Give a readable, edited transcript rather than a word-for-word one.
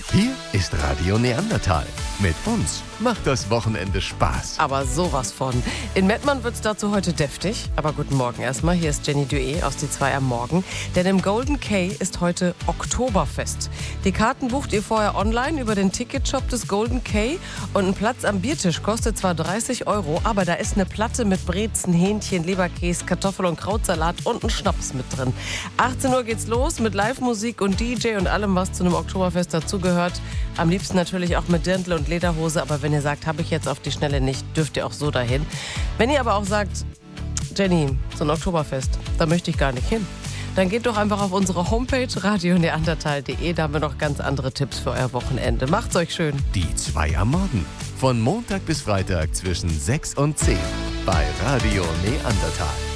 Hier ist Radio Neandertal. Mit uns macht das Wochenende Spaß. Aber sowas von. In Mettmann wird's dazu heute deftig. Aber guten Morgen erstmal. Hier ist Jenny Duet aus Die 2 am Morgen. Denn im Golden K ist heute Oktoberfest. Die Karten bucht ihr vorher online über den Ticketshop des Golden K. Und ein Platz am Biertisch kostet zwar 30 €, aber da ist eine Platte mit Brezen, Hähnchen, Leberkäse, Kartoffel- und Krautsalat und ein Schnaps mit drin. 18 Uhr geht's los mit Live-Musik und DJ und allem, was zu einem Oktoberfest dazugehört. Am liebsten natürlich auch mit Dirndl und Lederhose, aber wenn ihr sagt, habe ich jetzt auf die Schnelle nicht, dürft ihr auch so dahin. Wenn ihr aber auch sagt, Jenny, so ein Oktoberfest, da möchte ich gar nicht hin, dann geht doch einfach auf unsere Homepage radioneandertal.de, da haben wir noch ganz andere Tipps für euer Wochenende. Macht's euch schön. Die 2 am Morgen. Von Montag bis Freitag zwischen 6 und 10 bei Radio Neandertal.